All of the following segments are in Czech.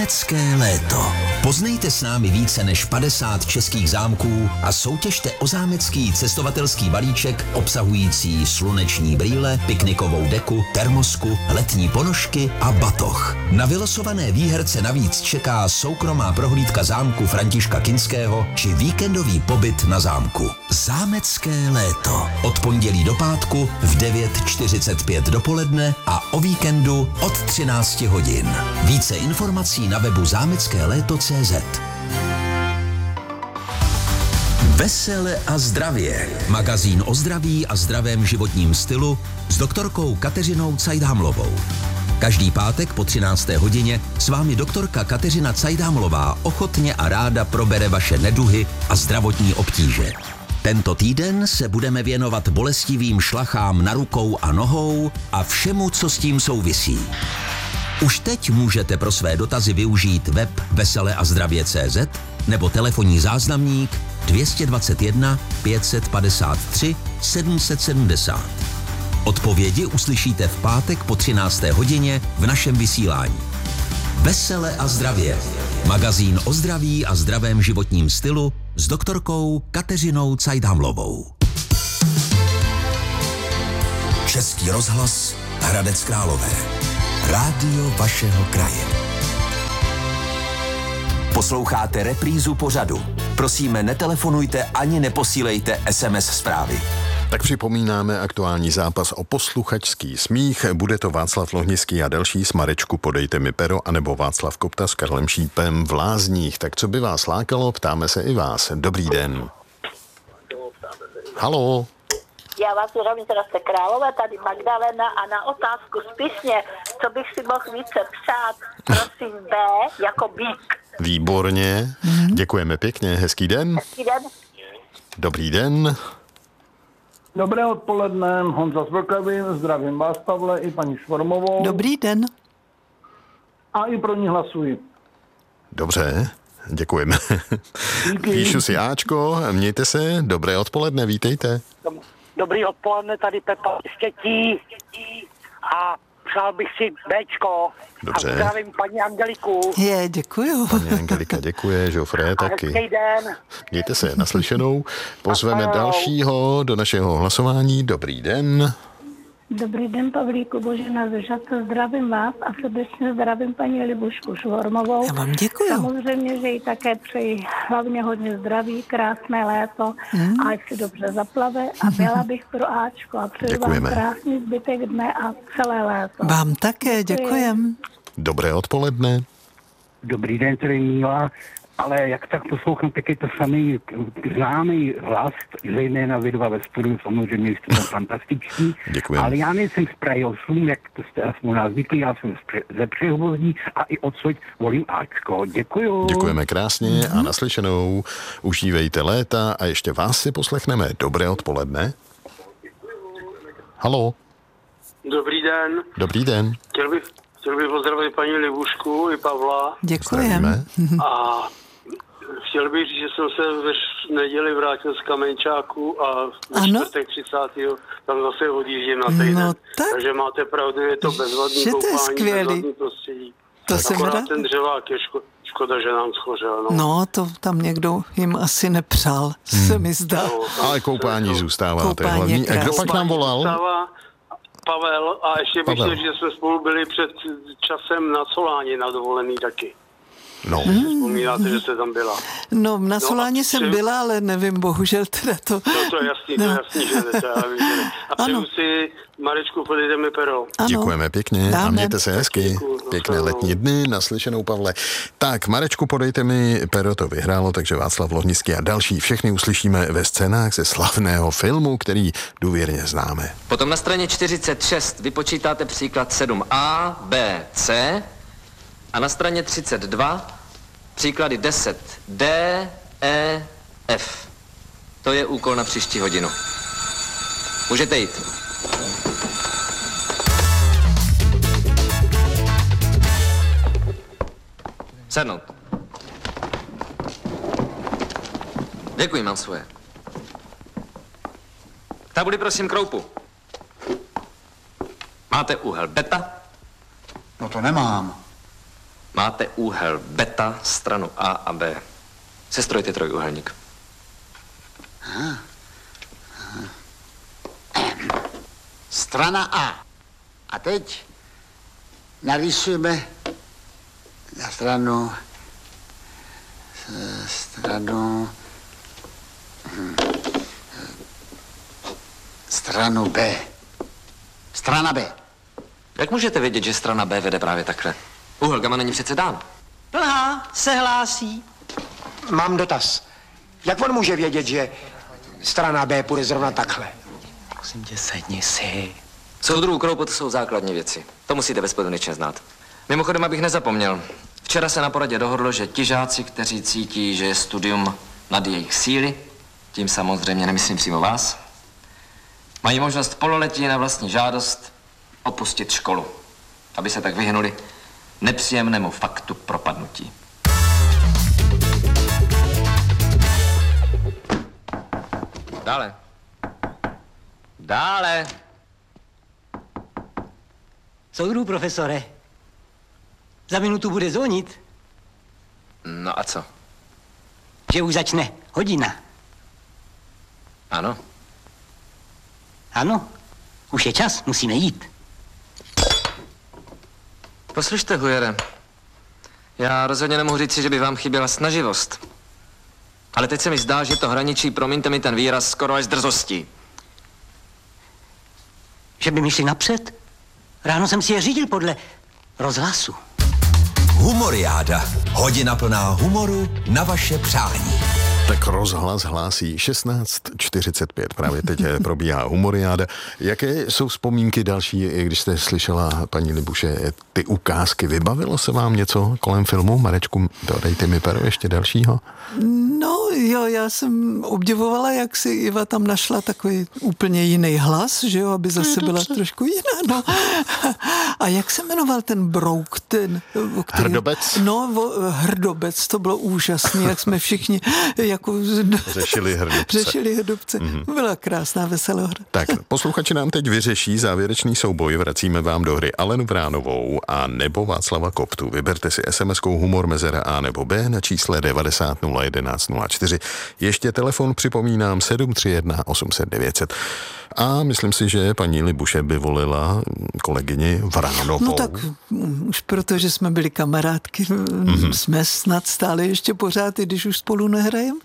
Zámecké léto. Poznejte s námi více než 50 českých zámků a soutěžte o zámecký cestovatelský balíček obsahující sluneční brýle, piknikovou deku, termosku, letní ponožky a batoh. Na vylosované výherce navíc čeká soukromá prohlídka zámku Františka Kinského či víkendový pobyt na zámku. Zámecké léto. Od pondělí do pátku v 9:45 dopoledne a o víkendu od 13 hodin. Více informací na webu zámeckéléto.cz. Vesele a zdravě. Magazín o zdraví a zdravém životním stylu s doktorkou Kateřinou Cajdhamlovou. Každý pátek po 13. hodině s vámi doktorka Kateřina Cajdhamlová ochotně a ráda probere vaše neduhy a zdravotní obtíže. Tento týden se budeme věnovat bolestivým šlachám na rukou a nohou a všemu, co s tím souvisí. Už teď můžete pro své dotazy využít web veseleazdravě.cz nebo telefonní záznamník 221 553 770. Odpovědi uslyšíte v pátek po 13. hodině v našem vysílání. Vesele a zdravě. Magazín o zdraví a zdravém životním stylu s doktorkou Kateřinou Cajdhamlovou. Český rozhlas Hradec Králové. Rádio vašeho kraje. Posloucháte reprízu pořadu. Prosíme, netelefonujte ani neposílejte SMS zprávy. Tak připomínáme aktuální zápas o posluchačský smích. Bude to Václav Lohnický a další. Marečku podejte mi pero, anebo Václav Kopta s Karlem Šípem v Lázních. Tak co by vás lákalo, ptáme se i vás. Dobrý den. Haló. Já vás zdravím teda z Králové, tady Magdalena a na otázku spisně, co bych si mohl více přát, prosím B, jako bík. Výborně, děkujeme pěkně, hezký den. Hezký den. Dobrý den. Dobré odpoledne, Honza z Vlkavin, zdravím vás, Pavle, i paní Švormovou. Dobrý den. A i pro ní hlasuji. Dobře, děkujeme. Díky. Píšu si Ačko, mějte se, dobré odpoledne, vítejte. Dobrý odpoledne, tady Pepa Štětí a přál bych si Bčko. Dobře. A zdravím paní Angeliku. Děkuju. Paní Angelika děkuje, Žofré taky. Hezký den. Mějte se, naslyšenou. Pozveme dalšího do našeho hlasování. Dobrý den. Dobrý den, Pavlíku, Božena ze Žadce, zdravím vás a srdečně zdravím paní Libušku Švormovou. Já vám děkuju. Samozřejmě, že jí také přeji hlavně hodně zdraví, krásné léto a ať si dobře zaplave a byla bych pro Ačko a přeji Děkujeme. vám krásný zbytek dne a celé léto. Vám také děkujem. Dobré odpoledne. Dobrý den, tady Míla. Ale jak tak poslouchám, tak je to samý známý hlas, zejména vy dva ve studiu, samozřejmě jste tam fantastiční. Děkujeme. Ale já nejsem z Prahy 8, jak to jste aspoň nás zvyklí, já jsem ze Přehovozní a i odsud volím Ačko. Děkuju. Děkujeme krásně a naslyšenou. Užívejte léta a ještě vás si poslechneme. Dobré odpoledne. Haló. Dobrý den. Dobrý den. Chtěl bych pozdravit paní Libušku i Pavla. Děkujeme. A chtěl bych říct, že jsem se ve neděli vrátil z Kamenčáku a ve čtvrtek 30. tam zase odjíždím na týden. No tak. Takže máte pravdu, je to bezvadný Že to je koupání, skvělý. bezvadný prostředí. To jsem Akorát ráda. ten dřevák je škoda, že nám schořel. No, to tam někdo jim asi nepřál, se mi zdá. Ale koupání zůstává, to je Koupání hlavní. je A kdo pak nám volal? Zůstává Pavel a ještě bych Pavel. chtěl, že jsme spolu byli před časem na Soláni na dovolený taky. No. Vzpomínáte, že jste tam byla. No, na Soláni a jsem přeju- byla, ale nevím, bohužel teda to... No to je jasný, že ne, to já vím, že ne. A přeju Ano. si, Marečku, podejte mi pero. Ano. Děkujeme pěkně a Dáme. mějte se hezky. Děkuju, Pěkné nashledanou. letní dny, naslyšenou, Pavle. Tak, Marečku, podejte mi pero, to vyhrálo, takže Václav Lohnický a další všechny uslyšíme ve scénách ze slavného filmu, který důvěrně známe. Potom na straně 46 vypočítáte příklad 7a, b, c a na straně 32 příklady 10 d, e, f. To je úkol na příští hodinu. Můžete jít. Sednout. Děkuji, mám svoje. Tabuli prosím kroupu. Máte úhel beta? No to nemám. máte úhel beta, stranu A a B. Sestrojte trojúhelník. Strana A. A teď narýsujeme na stranu B. Strana B. Jak můžete vědět, že strana B vede právě takhle? Úhel gamma není přece dán. Plhá se hlásí. Mám dotaz. Jak on může vědět, že strana B půjde zrovna takhle? Prosím tě, sedni si. Soudruhu Kroupo, to jsou základní věci. To musíte bezpodmínečně znát. Mimochodem, abych nezapomněl. Včera se na poradě dohodlo, že ti žáci, kteří cítí, že je studium nad jejich síly, tím samozřejmě nemyslím přímo vás, mají možnost pololetí na vlastní žádost opustit školu, aby se tak vyhnuli nepříjemnému faktu propadnutí. Dále. Dále. Soudruhu profesore, za minutu bude zvonit. No a co? Že už začne hodina. Ano. Ano, už je čas, musíme jít. Poslyšte, Hujere, já rozhodně nemohu říct si, že by vám chyběla snaživost. Ale teď se mi zdá, že to hraničí, promiňte mi ten výraz, skoro až s drzostí. Že by mi šli napřed? Ráno jsem si je řídil podle rozhlasu. Humoriáda. Hodina plná humoru na vaše přání. Tak rozhlas hlásí 16:45. Právě teď probíhá humoriáda. Jaké jsou vzpomínky další, když jste slyšela, paní Libuše, ty ukázky? Vybavilo se vám něco kolem filmu? Marečku, dodejte mi pero ještě dalšího. No jo, já jsem obdivovala, jak si Iva tam našla takový úplně jiný hlas, že jo, aby zase byla trošku jiná, no. A jak se jmenoval ten brouk, ten... Hrdobec? No, Hrdobec, to bylo úžasný, jak jsme všichni jako... Řešili hrdobce. Řešili hrdobce. Byla krásná, veselá hra. Tak, posluchači nám teď vyřeší závěrečný souboj. Vracíme vám do hry Alenu Vránovou a nebo Václava Koptu. Vyberte si SMS-kou humor mezera A nebo B na čísle 90 011 04. Ještě telefon připomínám 731 800 900. A myslím si, že paní Libuše by volila kolegyni Vránovou. No tak už protože jsme byli kamarádky, jsme snad stále ještě pořád, i když už spolu nehrajeme.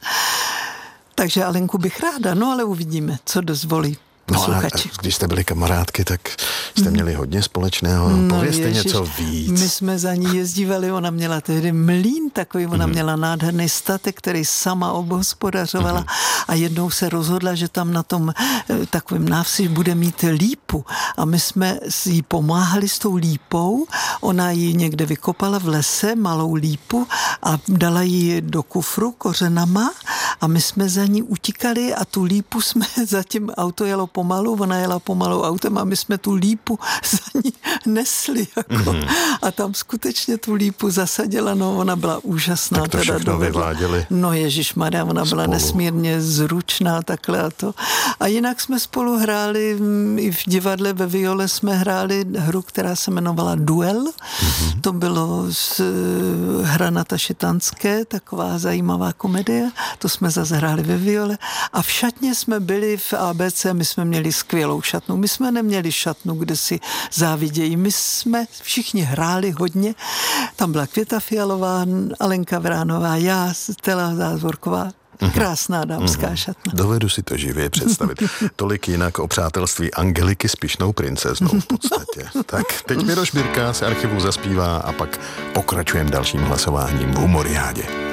Takže Alenku bych ráda, no ale uvidíme, co dozvolí posluchači. No když jste byli kamarádky, tak jste měli hodně společného. Povězte něco víc. My jsme za ní jezdívali, ona měla tehdy mlýn takový, ona měla nádherný statek, který sama obhospodařovala a jednou se rozhodla, že tam na tom takovém návsi bude mít lípu a my jsme jí pomáhali s tou lípou, ona ji někde vykopala v lese, malou lípu a dala ji do kufru kořenama a my jsme za ní utíkali a tu lípu jsme, zatím auto jelo pomalu, ona jela pomalu autem a my jsme tu lípu za ní nesli. Jako. A tam skutečně tu lípu zasadila, no ona byla úžasná. Tak to všechno vyváděli. No ježišmarja, ona byla nesmírně zručná takhle a to. A jinak jsme spolu hráli, i v divadle ve Viole jsme hráli hru, která se jmenovala Duel. To bylo z hra Nataše Tanské, taková zajímavá komedie. To jsme zase hráli ve Viole. A v šatně jsme byli v ABC, my jsme měli skvělou šatnu. My jsme neměli šatnu, kde si závidějí. My jsme všichni hráli hodně. Tam byla Květa Fialová, Alenka Vránová, já, Stella Zázvorková. Krásná dámská šatna. Dovedu si to živě představit. Tolik jinak o přátelství Angeliky s pyšnou princeznou v podstatě. Tak, teď Miroš Birka z archivu zaspívá a pak pokračujeme dalším hlasováním v humoriádě.